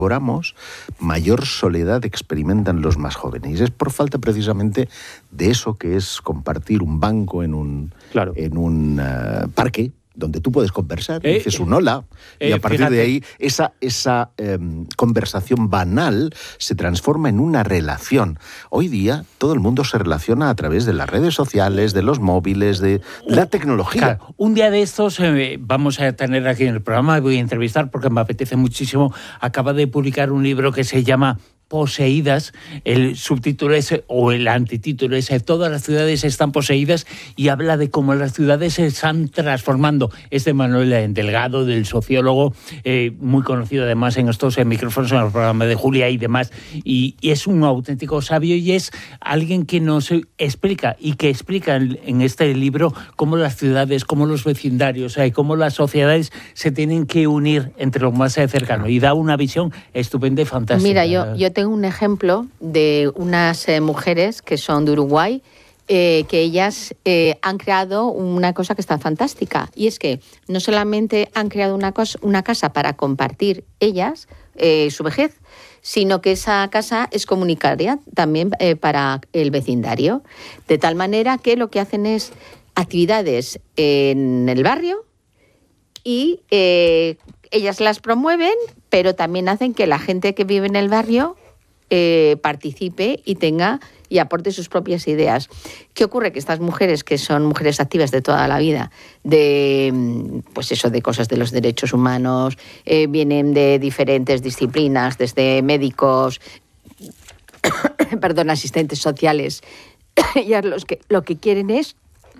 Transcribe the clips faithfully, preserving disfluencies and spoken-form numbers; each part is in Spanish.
oramos, mayor soledad experimentan los más jóvenes. Y es por falta precisamente de eso que es compartir un banco en un, claro. en un uh, parque, donde tú puedes conversar, eh, dices un hola, eh, y a partir fíjate. de ahí esa, esa eh, conversación banal se transforma en una relación. Hoy día todo el mundo se relaciona a través de las redes sociales, de los móviles, de la tecnología. Claro, un día de estos eh, vamos a tener aquí en el programa, voy a entrevistar porque me apetece muchísimo, acaba de publicar un libro que se llama Poseídas, el subtítulo es, o el antitítulo es Todas las ciudades están poseídas, y habla de cómo las ciudades se están transformando. Es de Manuel Delgado, del sociólogo, eh, muy conocido además en estos en micrófonos, en el programa de Julia y demás, y, y es un auténtico sabio y es alguien que nos explica y que explica en, en este libro cómo las ciudades, cómo los vecindarios, eh, cómo las sociedades se tienen que unir entre lo más cercano, y da una visión estupenda y fantástica. Mira, yo, yo tengo un ejemplo de unas eh, mujeres que son de Uruguay, eh, que ellas eh, han creado una cosa que está fantástica, y es que no solamente han creado una, cosa, una casa para compartir ellas eh, su vejez, sino que esa casa es comunitaria también eh, para el vecindario, de tal manera que lo que hacen es actividades en el barrio y eh, ellas las promueven, pero también hacen que la gente que vive en el barrio Eh, participe y tenga y aporte sus propias ideas. ¿Qué ocurre? Que estas mujeres, que son mujeres activas de toda la vida, de pues eso, de cosas de los derechos humanos, eh, vienen de diferentes disciplinas, desde médicos, perdón, asistentes sociales, ellas los que, lo que quieren es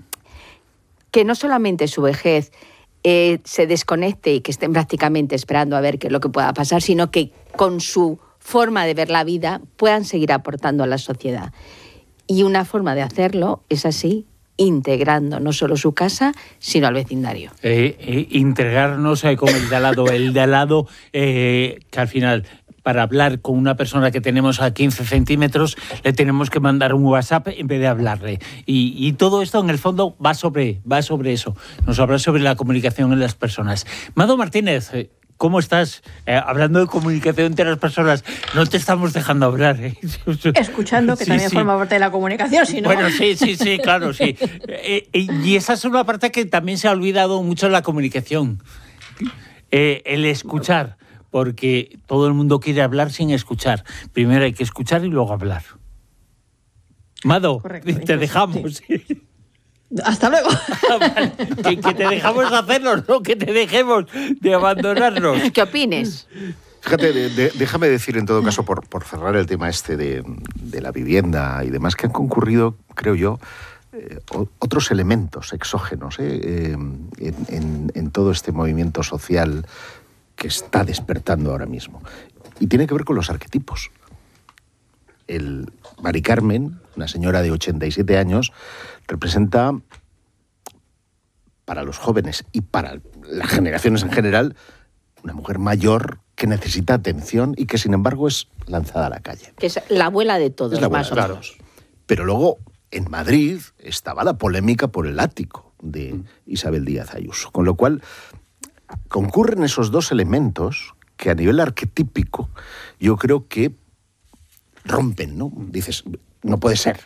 que no solamente su vejez eh, se desconecte y que estén prácticamente esperando a ver qué es lo que pueda pasar, sino que con su forma de ver la vida puedan seguir aportando a la sociedad. Y una forma de hacerlo es así, integrando no solo su casa, sino al vecindario. Eh, eh, integrarnos eh, con el de al lado, el de al lado eh, que al final, para hablar con una persona que tenemos a quince centímetros, le tenemos que mandar un WhatsApp en vez de hablarle. Y, y todo esto, en el fondo, va sobre, va sobre eso. Nos habla sobre la comunicación en las personas. Mado Martínez, eh, ¿cómo estás? Eh, hablando de comunicación entre las personas, no te estamos dejando hablar. ¿eh? Escuchando, que sí, también sí. forma parte de la comunicación, si no... Bueno, sí, sí, sí, claro, sí. Eh, eh, y esa es una parte que también se ha olvidado mucho en la comunicación. Eh, el escuchar, porque todo el mundo quiere hablar sin escuchar. Primero hay que escuchar y luego hablar. Mado, Correcto, te dejamos. Sí. Hasta luego. Vale. Que, que te dejamos hacerlo, no que te dejemos de abandonarnos. ¿Qué opines? Fíjate, de, de, déjame decir en todo caso, por, por cerrar el tema este de, de la vivienda y demás, que han concurrido, creo yo, eh, otros elementos exógenos eh, eh, en, en, en todo este movimiento social que está despertando ahora mismo. Y tiene que ver con los arquetipos. El Mari Carmen, una señora de ochenta y siete años, representa para los jóvenes y para las generaciones en general una mujer mayor que necesita atención y que sin embargo es lanzada a la calle. Que es la abuela de todos, es la abuela más de o menos. Todos. Pero luego en Madrid estaba la polémica por el ático de Isabel Díaz Ayuso, con lo cual concurren esos dos elementos que a nivel arquetípico yo creo que rompen, ¿no? Dices, no puede ser.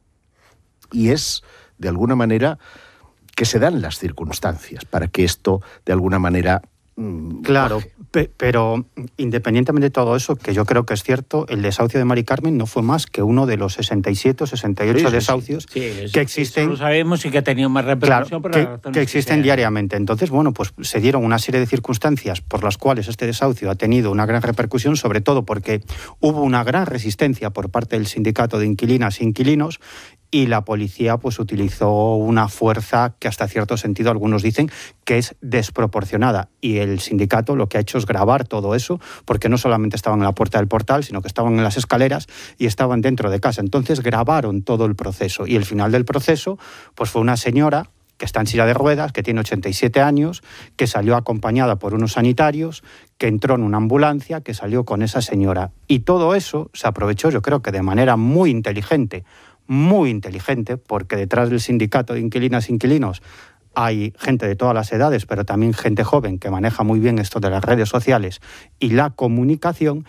Y es, de alguna manera, que se dan las circunstancias para que esto, de alguna manera... Mmm, claro, pe- pero independientemente de todo eso, que yo creo que es cierto, el desahucio de Mari Carmen no fue más que uno de los sesenta y siete o sesenta y ocho sí, sí, desahucios sí, sí, que existen... Eso lo sabemos y que ha tenido más repercusión. Claro, que, que existen que diariamente. Entonces, bueno, pues se dieron una serie de circunstancias por las cuales este desahucio ha tenido una gran repercusión, sobre todo porque hubo una gran resistencia por parte del sindicato de inquilinas e inquilinos, y la policía pues utilizó una fuerza que hasta cierto sentido algunos dicen que es desproporcionada, y el sindicato lo que ha hecho es grabar todo eso, porque no solamente estaban en la puerta del portal, sino que estaban en las escaleras y estaban dentro de casa. Entonces grabaron todo el proceso, y el final del proceso pues fue una señora que está en silla de ruedas, que tiene ochenta y siete años, que salió acompañada por unos sanitarios, que entró en una ambulancia, que salió con esa señora. Y todo eso se aprovechó, yo creo que de manera muy inteligente, muy inteligente, porque detrás del sindicato de inquilinas e inquilinos hay gente de todas las edades, pero también gente joven que maneja muy bien esto de las redes sociales y la comunicación,